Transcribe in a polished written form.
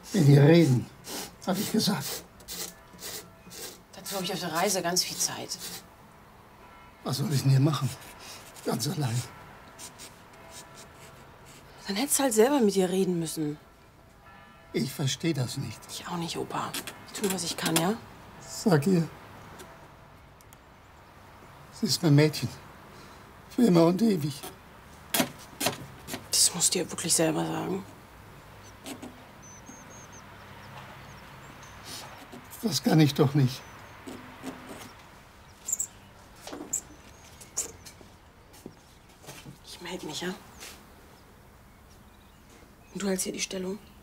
Mit ihr reden, habe ich gesagt. Dazu habe ich auf der Reise ganz viel Zeit. Was soll ich denn hier machen? Ganz allein. Dann hättest du halt selber mit ihr reden müssen. Ich verstehe das nicht. Ich auch nicht, Opa. Ich tue, was ich kann, ja? Sag ihr. Sie ist mein Mädchen. Für immer und ewig. Das musst du ihr wirklich selber sagen. Das kann ich doch nicht. Ich melde mich, ja? Und du hältst hier die Stellung?